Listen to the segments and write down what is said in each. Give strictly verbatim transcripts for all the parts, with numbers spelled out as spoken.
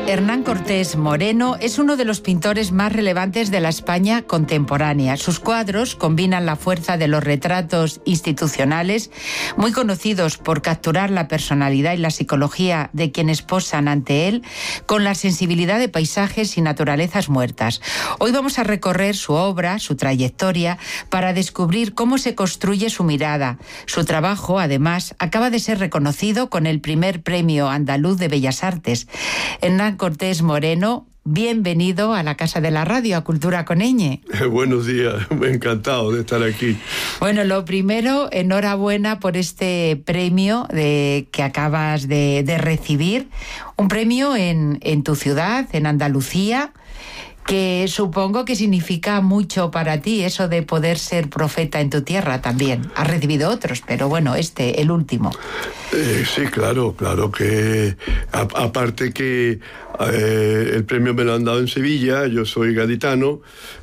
Hernán Cortés Moreno es uno de los pintores más relevantes de la España contemporánea. Sus cuadros combinan la fuerza de los retratos institucionales, muy conocidos por capturar la personalidad y la psicología de quienes posan ante él, con la sensibilidad de paisajes y naturalezas muertas. Hoy vamos a recorrer su obra, su trayectoria, para descubrir cómo se construye su mirada. Su trabajo, además, acaba de ser reconocido con el primer Premio Andaluz de Bellas Artes. Hernán Cortés Moreno, bienvenido a la Casa de la Radio, a Cultura con Ñ. Eh, buenos días, encantado de estar aquí. Bueno, lo primero, enhorabuena por este premio de, que acabas de, de recibir. Un premio en, en tu ciudad, en Andalucía, que supongo que significa mucho para ti, eso de poder ser profeta en tu tierra también. Has recibido otros, pero bueno, este, el último. Eh, sí, claro, claro que... A, aparte que eh, el premio me lo han dado en Sevilla, yo soy gaditano,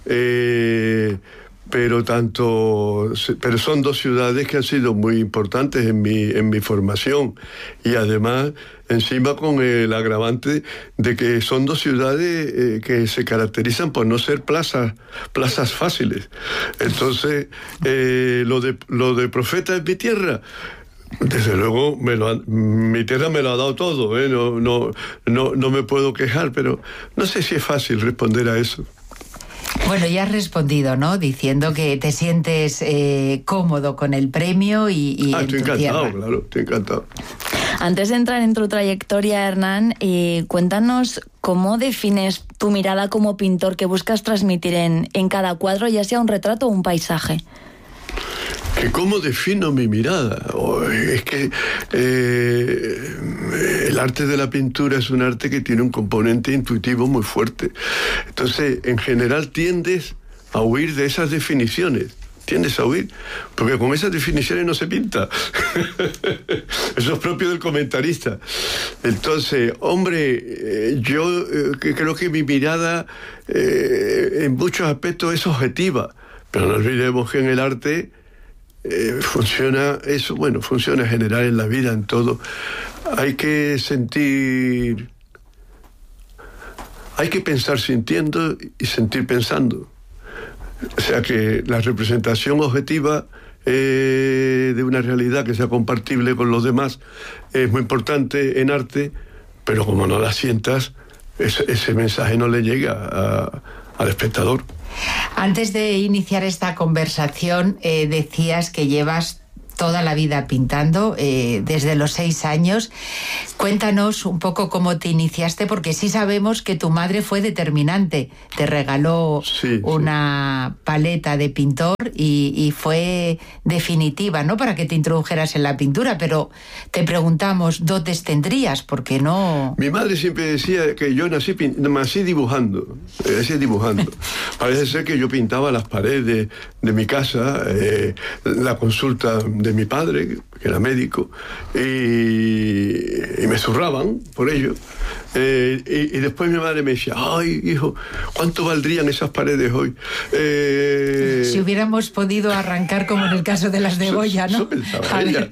eh, pero tanto... Pero son dos ciudades que han sido muy importantes en mi, en mi formación. Y además, encima con el agravante de que son dos ciudades eh, que se caracterizan por no ser plazas, plazas fáciles. Entonces, eh, lo de, lo de profeta en mi tierra... Desde luego, me lo ha, mi tierra me lo ha dado todo, ¿eh? no, no, no, no me puedo quejar, pero no sé si es fácil responder a eso. Bueno, ya has respondido, ¿no? Diciendo que te sientes eh, cómodo con el premio y, y ah, en estoy tu encantado, tierra. claro, estoy encantado. Antes de entrar en tu trayectoria, Hernán, eh, cuéntanos cómo defines tu mirada como pintor que buscas transmitir en, en cada cuadro, ya sea un retrato o un paisaje. ¿Que cómo defino mi mirada? Oh, es que eh, el arte de la pintura es un arte que tiene un componente intuitivo muy fuerte. Entonces, en general tiendes a huir de esas definiciones. Tiendes a huir, porque con esas definiciones no se pinta. Eso es propio del comentarista. Entonces, hombre, eh, yo eh, creo que mi mirada eh, en muchos aspectos es objetiva, pero no olvidemos que en el arte Eh, funciona eso, bueno, funciona en general en la vida, en todo. Hay que sentir, hay que pensar sintiendo y sentir pensando. O sea que la representación objetiva eh, de una realidad que sea compatible con los demás es muy importante en arte, pero como no la sientas, ese, ese mensaje no le llega a, al espectador. Antes de iniciar esta conversación, eh, decías que llevas toda la vida pintando, eh, desde los seis años. Cuéntanos un poco cómo te iniciaste, porque sí sabemos que tu madre fue determinante. Te regaló sí, una sí. paleta de pintor y, y fue definitiva, ¿no?, para que te introdujeras en la pintura, pero te preguntamos, ¿dotes tendrías? Porque no... Mi madre siempre decía que yo nací, nací dibujando, nací dibujando. Parece ser que yo pintaba las paredes de mi casa, eh, la consulta de mi padre, que era médico, y, y me zurraban por ello. Eh, y, y después mi madre me decía, ay, hijo, ¿cuánto valdrían esas paredes hoy? Eh... Si hubiéramos podido arrancar como en el caso de las de Goya, ¿no? Eso pensaba ella.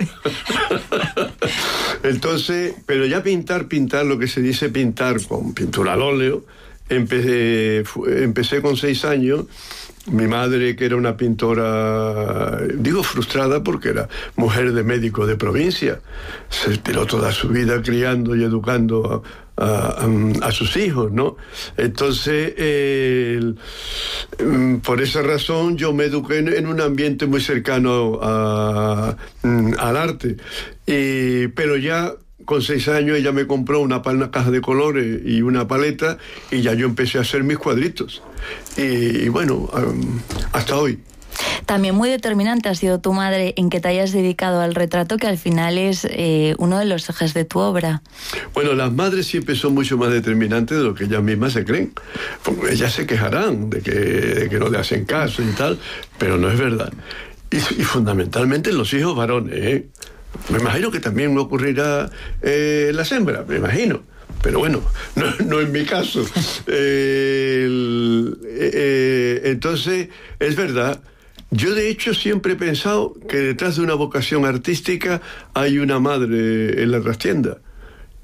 Entonces, pero ya pintar, pintar, lo que se dice pintar con pintura al óleo, empecé, empecé con seis años. Mi madre, que era una pintora, digo frustrada porque era mujer de médico de provincia, se tiró toda su vida criando y educando a, a, a sus hijos, ¿no? Entonces, eh, por esa razón yo me eduqué en, en un ambiente muy cercano a, al arte, y, pero ya... Con seis años ella me compró una, una caja de colores y una paleta y ya yo empecé a hacer mis cuadritos. Y, y bueno, um, hasta hoy. También muy determinante ha sido tu madre en que te hayas dedicado al retrato, que al final es eh, uno de los ejes de tu obra. Bueno, las madres siempre son mucho más determinantes de lo que ellas mismas se creen. Ellas se quejarán de que, de que no le hacen caso y tal, pero no es verdad. Y, y fundamentalmente los hijos varones, ¿eh? Me imagino que también me ocurrirá eh, las hembras, me imagino. Pero bueno, no, no es mi caso. Eh, el, eh, entonces, es verdad. Yo, de hecho, siempre he pensado que detrás de una vocación artística hay una madre en la trastienda.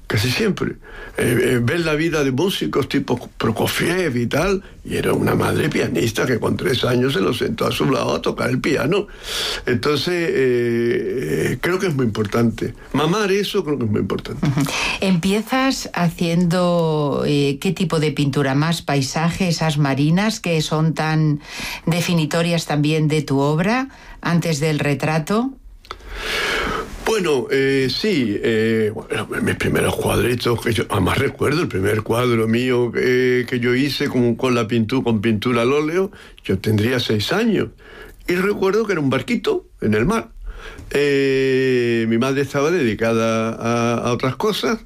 casi siempre. Eh, eh, ver la vida de músicos tipo Prokofiev y tal, y era una madre pianista que con tres años se lo sentó a su lado a tocar el piano. Entonces, eh, eh, creo que es muy importante. Mamar eso creo que es muy importante. Uh-huh. ¿Empiezas haciendo eh, qué tipo de pintura? ¿Más paisaje, esas marinas que son tan definitorias también de tu obra, antes del retrato? Bueno, eh, sí, eh, bueno, mis primeros cuadritos, que yo además recuerdo el primer cuadro mío que, que yo hice con, con la pintura, con pintura al óleo, yo tendría seis años. Y recuerdo que era un barquito en el mar. Eh, mi madre estaba dedicada a, a otras cosas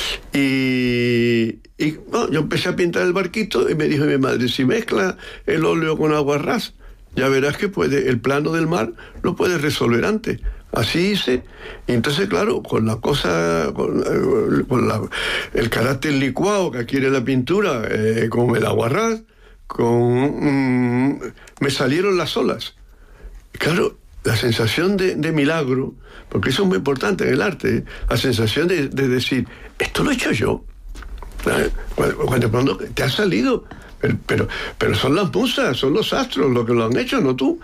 y, y bueno, yo empecé a pintar el barquito y me dijo mi madre, si mezcla el óleo con agua ras, ya verás que puede, el plano del mar lo puedes resolver antes. Así hice, y entonces claro, con la cosa, con, con la, el carácter licuado que adquiere la pintura, eh, con el aguarrás, con mm, me salieron las olas. Y claro, la sensación de, de milagro, porque eso es muy importante en el arte, ¿eh? La sensación de, de decir, esto lo he hecho yo. Cuando, cuando, cuando te ha salido. Pero, pero, pero son las musas, son los astros los que lo han hecho, no tú.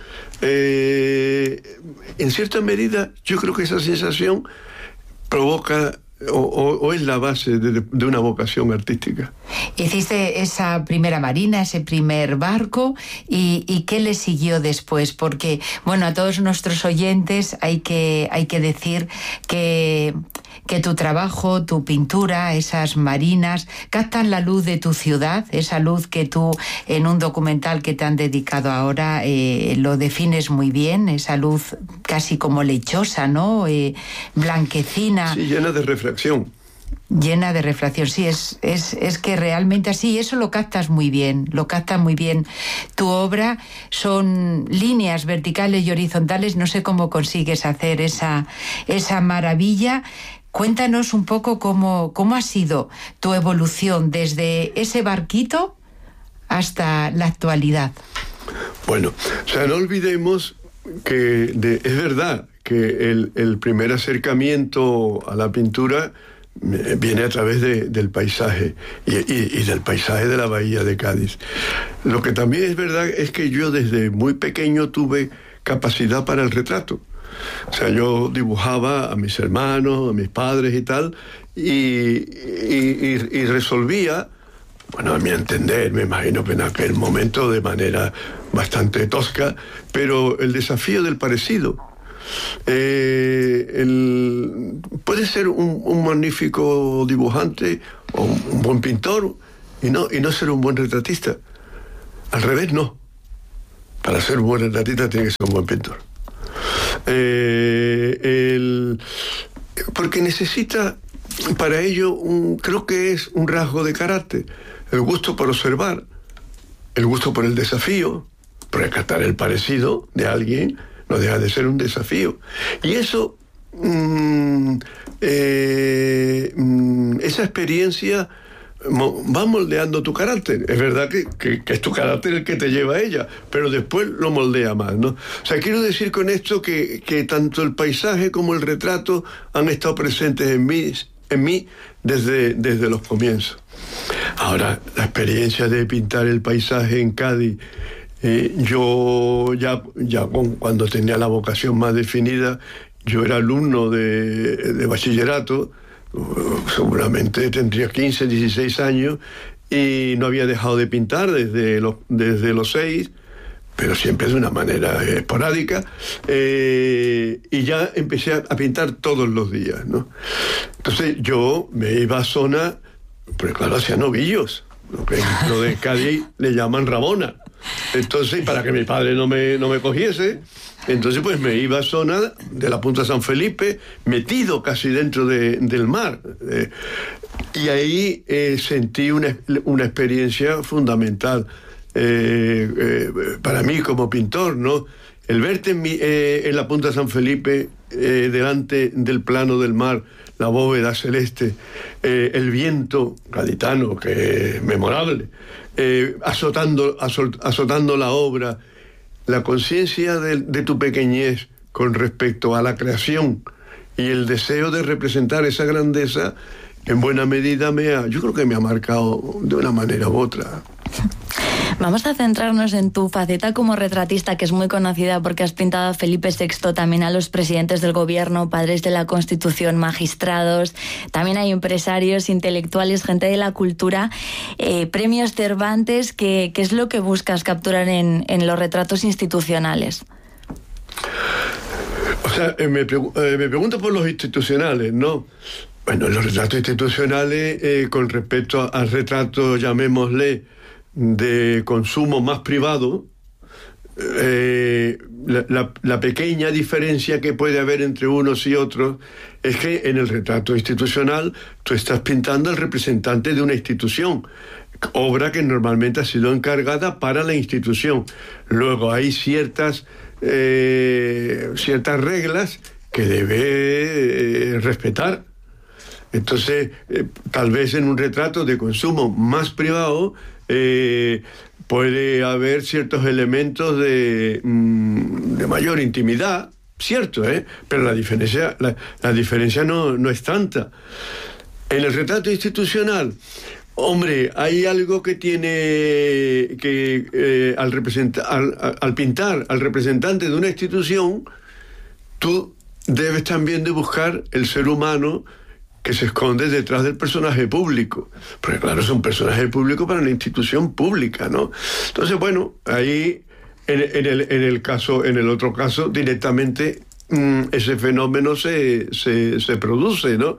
Eh, en cierta medida, yo creo que esa sensación provoca o, o, o es la base de, de una vocación artística. Hiciste esa primera marina, ese primer barco, y, y ¿qué le siguió después? Porque, bueno, a todos nuestros oyentes hay que, hay que decir que... que tu trabajo, tu pintura, esas marinas, captan la luz de tu ciudad, esa luz que tú en un documental que te han dedicado ahora eh, lo defines muy bien, esa luz casi como lechosa, ¿no? Eh, blanquecina. Sí, llena de refracción. Llena de refracción, sí, es, es, es que realmente así, eso lo captas muy bien, lo capta muy bien. Tu obra son líneas verticales y horizontales, no sé cómo consigues hacer esa, esa maravilla. Cuéntanos un poco cómo, cómo ha sido tu evolución desde ese barquito hasta la actualidad. Bueno, o sea, no olvidemos que de, es verdad que el, el primer acercamiento a la pintura viene a través de, del paisaje y, y, y del paisaje de la bahía de Cádiz. Lo que también es verdad es que yo desde muy pequeño tuve capacidad para el retrato. O sea, yo dibujaba a mis hermanos, a mis padres y tal, y, y, y, y resolvía, bueno, a mi entender, me imagino que en aquel momento de manera bastante tosca, pero el desafío del parecido. Eh, el, puede ser un, un magnífico dibujante o un, un buen pintor y no, y no ser un buen retratista. Al revés, no. Para ser un buen retratista tiene que ser un buen pintor. Eh, el, porque necesita para ello un, creo que es un rasgo de carácter, el gusto por observar, el gusto por el desafío, por rescatar el parecido de alguien no deja de ser un desafío, y eso mmm, eh, mmm, esa experiencia va moldeando tu carácter. Es verdad que, que, que es tu carácter el que te lleva a ella, pero después lo moldea más, ¿no? O sea, quiero decir con esto que, que tanto el paisaje como el retrato han estado presentes en mí, en mí desde, desde los comienzos. Ahora, la experiencia de pintar el paisaje en Cádiz, eh, yo ya, ya con, cuando tenía la vocación más definida, yo era alumno de, de bachillerato, seguramente tendría quince, dieciséis años y no había dejado de pintar desde los, desde los seis, pero siempre de una manera esporádica, eh, y ya empecé a, a pintar todos los días, ¿no? Entonces yo me iba a zona, pues claro, hacía novillos, lo que lo de Cádiz le llaman Rabona. Entonces, para que mi padre no me, no me cogiese, entonces pues me iba a zona de la Punta San Felipe, metido casi dentro de, del mar. Eh, y ahí eh, sentí una, una experiencia fundamental eh, eh, para mí como pintor, ¿no? El verte en, mi, eh, en la Punta San Felipe, eh, delante del plano del mar, la bóveda celeste, eh, el viento gaditano, que es memorable, eh, azotando, azot, azotando la obra, la conciencia de, de tu pequeñez con respecto a la creación y el deseo de representar esa grandeza, en buena medida me ha, yo creo que me ha marcado de una manera u otra. Vamos a centrarnos en tu faceta como retratista, que es muy conocida porque has pintado a Felipe sexto, también a los presidentes del gobierno, padres de la Constitución, magistrados, también hay empresarios, intelectuales, gente de la cultura, eh, premios Cervantes. ¿Qué, qué es lo que buscas capturar en, en los retratos institucionales? O sea, eh, me, pregu- eh, me pregunto por los institucionales, ¿no? Bueno, los retratos institucionales, eh, con respecto a- al retrato, llamémosle, de consumo más privado, eh, la, la, la pequeña diferencia que puede haber entre unos y otros es que en el retrato institucional tú estás pintando al representante de una institución, obra que normalmente ha sido encargada para la institución. Luego hay ciertas, eh, ciertas reglas que debe eh, respetar. Entonces, eh, tal vez en un retrato de consumo más privado eh, puede haber ciertos elementos de, mm, de mayor intimidad, cierto, ¿eh? Pero la diferencia, la, la diferencia no, no es tanta. En el retrato institucional, hombre, hay algo que tiene que eh, al, representa, al, al pintar al representante de una institución, tú debes también de buscar el ser humano que se esconde detrás del personaje público, porque claro, es un personaje público para una institución pública, ¿no? Entonces, bueno, ahí en, en, el, en el caso, en el otro caso, directamente mmm, ese fenómeno se, se, se produce, ¿no?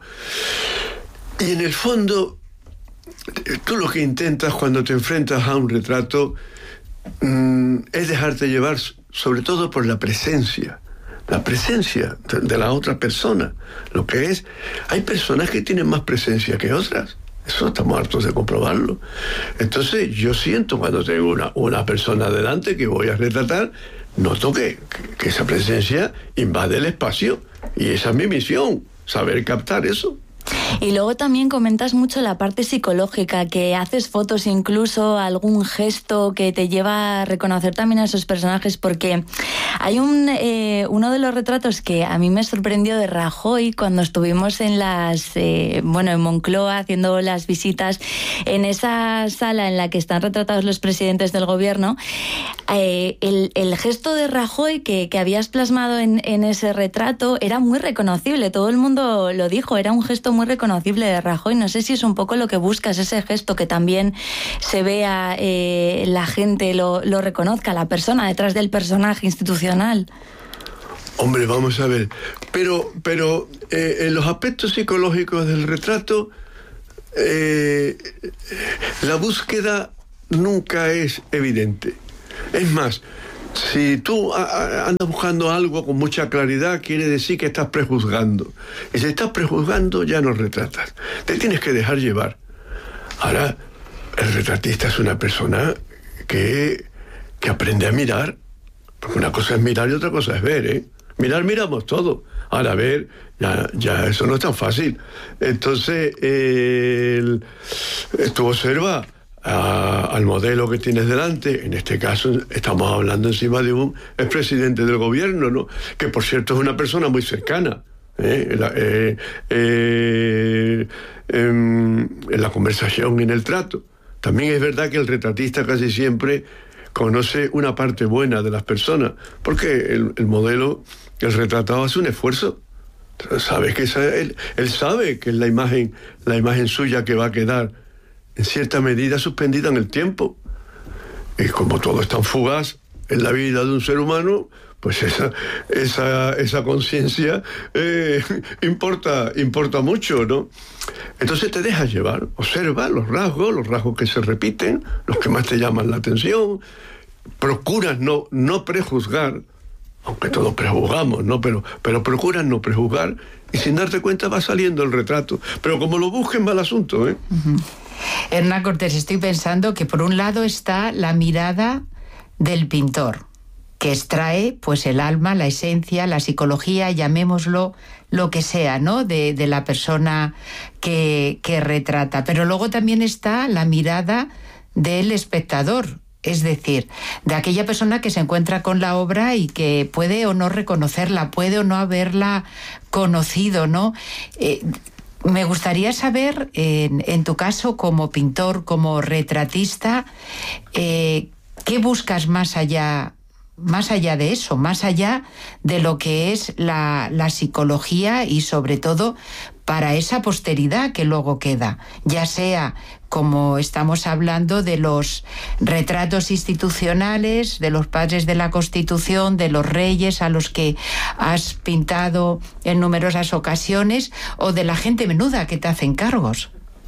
Y en el fondo, tú lo que intentas cuando te enfrentas a un retrato mmm, es dejarte llevar, sobre todo por la presencia. La presencia de, de la otra persona, lo que es, hay personas que tienen más presencia que otras, eso estamos hartos de comprobarlo. Entonces yo siento cuando tengo una, una persona delante que voy a retratar, noto que, que, que esa presencia invade el espacio, y esa es mi misión, saber captar eso. Y luego también comentas mucho la parte psicológica, que haces fotos, incluso algún gesto que te lleva a reconocer también a esos personajes, porque hay un eh, uno de los retratos que a mí me sorprendió de Rajoy cuando estuvimos en las eh, bueno en Moncloa haciendo las visitas, en esa sala en la que están retratados los presidentes del gobierno. Eh, el, el gesto de Rajoy que, que habías plasmado en, en ese retrato era muy reconocible, todo el mundo lo dijo, era un gesto muy reconocible de Rajoy. No sé si es un poco lo que buscas, ese gesto, que también se vea, eh, la gente lo, lo reconozca, la persona detrás del personaje institucional. Hombre, vamos a ver, pero, pero eh, en los aspectos psicológicos del retrato, eh, la búsqueda nunca es evidente. Es más, si tú a, a, andas buscando algo con mucha claridad, quiere decir que estás prejuzgando. Y si estás prejuzgando, ya no retratas. Te tienes que dejar llevar. Ahora, el retratista es una persona que, que aprende a mirar. Porque una cosa es mirar y otra cosa es ver, ¿eh? Mirar, miramos todo. Ahora, ver, ya, ya eso no es tan fácil. Entonces, eh, el, tú observas A, al modelo que tienes delante. En este caso estamos hablando encima de un expresidente del gobierno, ¿no? Que por cierto es una persona muy cercana, ¿eh? La, eh, eh, en, en la conversación y en el trato. También es verdad que el retratista casi siempre conoce una parte buena de las personas, porque el, el modelo, el retratado, hace un esfuerzo. Sabes que esa, él, él sabe que es la imagen, la imagen suya que va a quedar en cierta medida suspendida en el tiempo. Y como todo es tan fugaz en la vida de un ser humano, pues esa, esa, esa conciencia eh, importa, importa mucho, ¿no? Entonces te dejas llevar, observa los rasgos, los rasgos que se repiten, los que más te llaman la atención, procuras no, no prejuzgar, aunque todos prejuzgamos, ¿no? Pero, pero procuras no prejuzgar, y sin darte cuenta va saliendo el retrato. Pero como lo busquen, va el asunto, ¿eh? Uh-huh. Hernán Cortés, estoy pensando que por un lado está la mirada del pintor, que extrae pues el alma, la esencia, la psicología, llamémoslo lo que sea, ¿no? De, de la persona que, que retrata. Pero luego también está la mirada del espectador, es decir, de aquella persona que se encuentra con la obra y que puede o no reconocerla, puede o no haberla conocido, ¿no? Eh, Me gustaría saber, en, en tu caso, como pintor, como retratista, eh, ¿qué buscas más allá, más allá de eso, más allá de lo que es la, la psicología y sobre todo para esa posteridad que luego queda, ya sea como estamos hablando de los retratos institucionales, de los padres de la Constitución, de los reyes a los que has pintado en numerosas ocasiones, o de la gente menuda que te hace encargos?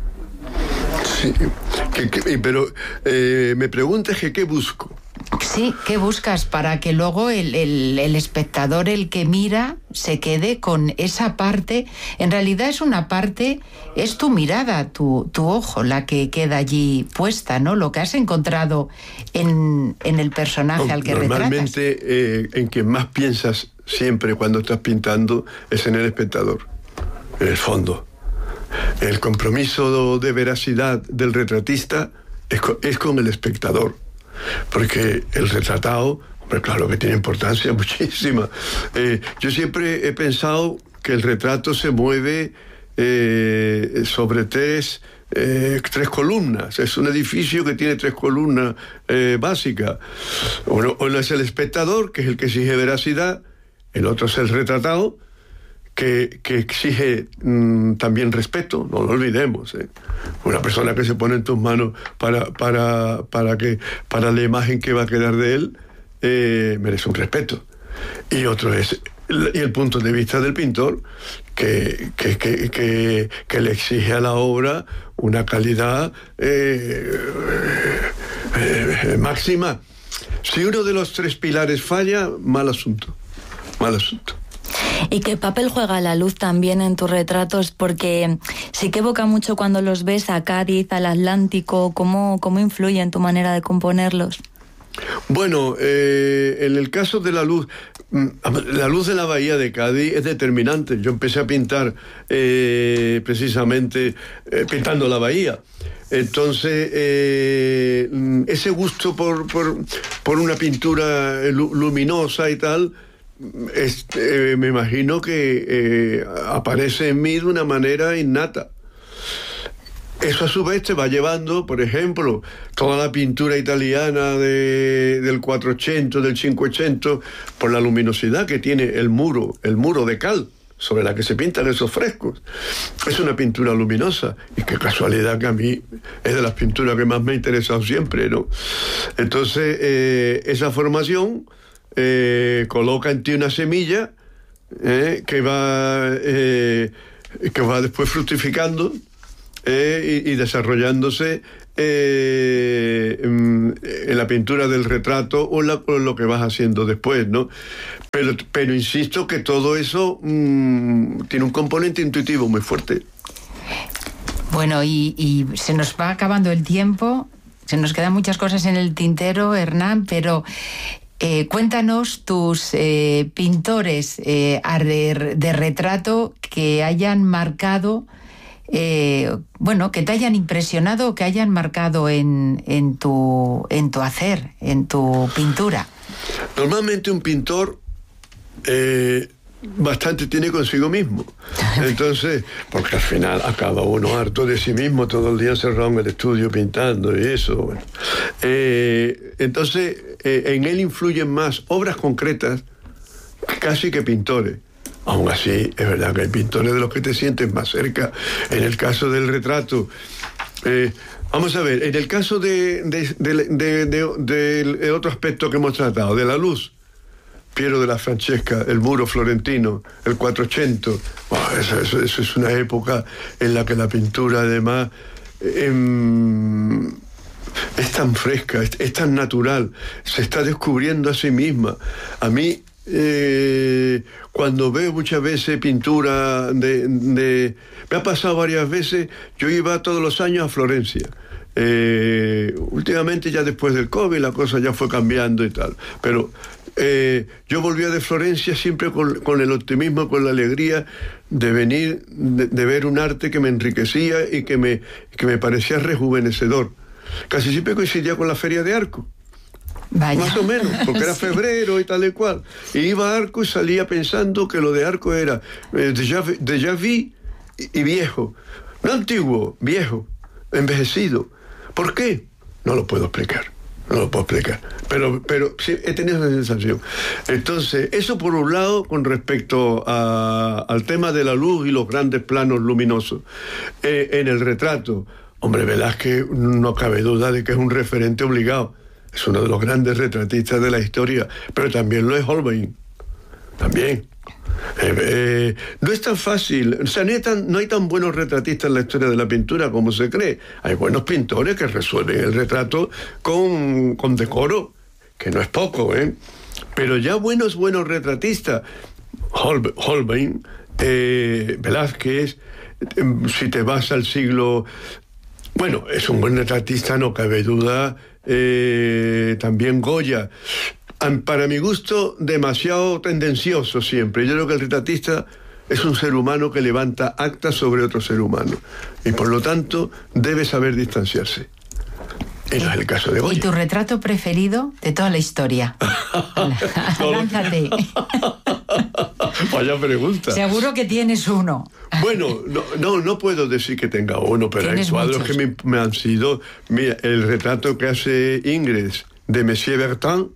Sí, que, que, pero eh, me preguntas que qué busco. Sí, ¿qué buscas para que luego el, el, el espectador, el que mira, se quede con esa parte? En realidad es una parte, es tu mirada, tu, tu ojo, la que queda allí puesta, ¿no? Lo que has encontrado en, en el personaje no, al que normalmente, retratas. Normalmente eh, en quien más piensas siempre cuando estás pintando es en el espectador, en el fondo. El compromiso de veracidad del retratista es con, es con el espectador. Porque el retratado, hombre, claro que tiene importancia muchísima. Eh, yo siempre he pensado que el retrato se mueve eh, sobre tres, eh, tres columnas. Es un edificio que tiene tres columnas eh, básicas. Uno, uno es el espectador, que es el que exige veracidad. El otro es el retratado, que, que exige mmm, también respeto, no lo olvidemos. ¿eh? Una persona que se pone en tus manos para, para, para, que, para la imagen que va a quedar de él, eh, merece un respeto. Y otro es el, y el punto de vista del pintor, que, que, que, que, que le exige a la obra una calidad eh, eh, eh, máxima. Si uno de los tres pilares falla, mal asunto, mal asunto. ¿Y qué papel juega la luz también en tus retratos? Porque sí que evoca mucho cuando los ves a Cádiz, al Atlántico. ¿Cómo, cómo influye en tu manera de componerlos? Bueno, eh, en el caso de la luz, la luz de la bahía de Cádiz es determinante. Yo empecé a pintar eh, precisamente eh, pintando la bahía. Entonces, eh, ese gusto por, por, por una pintura luminosa y tal, Es, eh, me imagino que eh, aparece en mí de una manera innata. Eso a su vez te va llevando, por ejemplo, toda la pintura italiana de, del cuatrocientos, del cinquecento, por la luminosidad que tiene el muro, el muro de cal sobre la que se pintan esos frescos. Es una pintura luminosa, y qué casualidad que a mí es de las pinturas que más me ha interesado siempre, ¿no? Entonces, eh, esa formación Eh, coloca en ti una semilla eh, que va eh, que va después fructificando eh, y, y desarrollándose eh, en la pintura del retrato o, la, o lo que vas haciendo después, ¿no? Pero, pero insisto que todo eso mmm, tiene un componente intuitivo muy fuerte. Bueno, y, y se nos va acabando el tiempo, se nos quedan muchas cosas en el tintero, Hernán, pero Eh, cuéntanos tus eh, pintores eh, de, de retrato que hayan marcado, eh, bueno, que te hayan impresionado, que hayan marcado en, en, tu, en tu hacer, en tu pintura. Normalmente un pintor eh, bastante tiene consigo mismo. Entonces, porque al final acaba uno harto de sí mismo, todo el día encerrado en el estudio pintando y eso. Bueno. Eh, entonces, eh, en él influyen más obras concretas casi que pintores. Aún así, es verdad que hay pintores de los que te sientes más cerca. En el caso del retrato, eh, vamos a ver, en el caso de, de, de, de, de, de, de otro aspecto que hemos tratado, de la luz, Piero de la Francesca, el muro florentino, el cuatrocientos. Oh, eso, eso, eso es una época en la que la pintura, además, eh, es tan fresca, es, es tan natural, se está descubriendo a sí misma. A mí, eh, cuando veo muchas veces pintura de, de... Me ha pasado varias veces, yo iba todos los años a Florencia. Eh, últimamente, ya después del COVID, la cosa ya fue cambiando y tal, pero eh, yo volvía de Florencia siempre con, con el optimismo, con la alegría de venir, de, de ver un arte que me enriquecía y que me, que me parecía rejuvenecedor. Casi siempre coincidía con la Feria de Arco. Vaya. Más o menos, porque era sí. febrero y tal y cual. Y iba a Arco y salía pensando que lo de Arco era eh, déjà, déjà vu, y viejo. No antiguo, viejo, envejecido. ¿Por qué? No lo puedo explicar. No lo puedo explicar. Pero, pero sí, he tenido esa sensación. Entonces, eso por un lado con respecto a, al tema de la luz y los grandes planos luminosos. Eh, en el retrato, hombre, Velázquez no cabe duda de que es un referente obligado. Es uno de los grandes retratistas de la historia, pero también lo es Holbein. También. Eh, eh, no es tan fácil, o sea, no hay tan, no hay tan buenos retratistas en la historia de la pintura como se cree. Hay buenos pintores que resuelven el retrato con, con decoro, que no es poco, ¿eh? Pero ya buenos, buenos retratistas, Hol, Holbein, eh, Velázquez, eh, si te vas al siglo... Bueno, es un buen retratista, no cabe duda, eh, también Goya. Para mi gusto, demasiado tendencioso siempre. Yo creo que el retratista es un ser humano que levanta actas sobre otro ser humano y por lo tanto debe saber distanciarse. Y no es el caso de Goya. ¿Y tu retrato preferido de toda la historia? Lánzate. Vaya pregunta. Seguro que tienes uno. Bueno, no, no, no puedo decir que tenga uno, pero hay cuadros muchos que me, me han sido... Mira, el retrato que hace Ingres de Monsieur Bertin,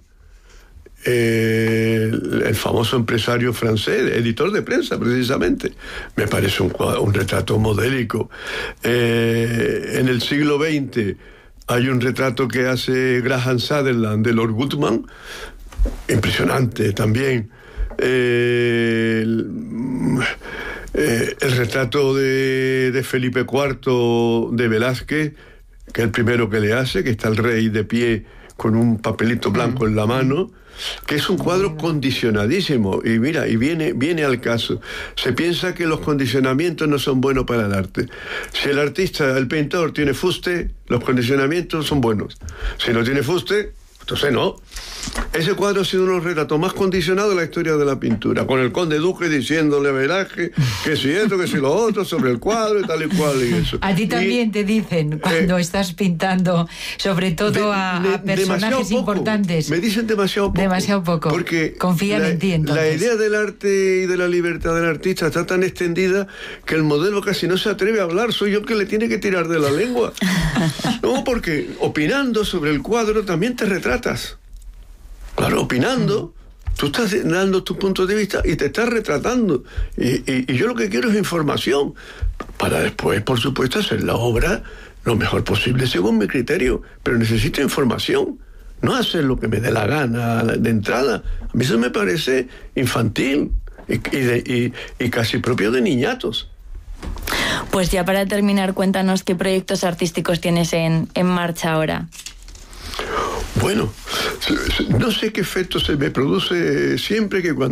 Eh, el, el famoso empresario francés, editor de prensa precisamente, me parece un, un retrato modélico. Eh, en el siglo veinte hay un retrato que hace Graham Sutherland de Lord Goodman, impresionante también. Eh, el, eh, el retrato de, de Felipe cuarto de Velázquez, que es el primero que le hace, que está el rey de pie con un papelito blanco en la mano, que es un cuadro condicionadísimo. Y mira, y viene, viene al caso. Se piensa que los condicionamientos no son buenos para el arte. Si el artista, el pintor, tiene fuste, los condicionamientos son buenos. Si no tiene fuste, entonces no. Ese cuadro ha sido uno de los retratos más condicionados de la historia de la pintura, con el conde duque diciéndole a Velázquez que si esto, que si lo otro, sobre el cuadro y tal y cual y eso. A ti también y, te dicen cuando eh, estás pintando, sobre todo de, a, a personajes importantes. Me dicen demasiado poco. Demasiado poco. Porque confían la, en ti entonces. La idea del arte y de la libertad del artista está tan extendida que el modelo casi no se atreve a hablar. Soy yo que le tiene que tirar de la lengua. No, porque opinando sobre el cuadro también te retratas. Claro, opinando, tú estás dando tu punto de vista y te estás retratando. Y, y, y yo lo que quiero es información, para después, por supuesto, hacer la obra lo mejor posible según mi criterio. Pero necesito información, no hacer lo que me dé la gana de entrada. A mí eso me parece infantil y, y, de, y, y casi propio de niñatos. Pues ya para terminar, cuéntanos qué proyectos artísticos tienes en, en marcha ahora. Bueno, no sé qué efecto se me produce siempre que cuando